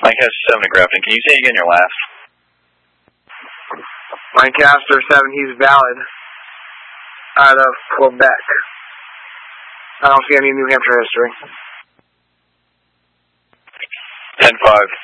Lancaster 7 to Grafton. Can you say again your last? Lancaster 7, he's valid. Out of Quebec. I don't see any New Hampshire history. 10-5.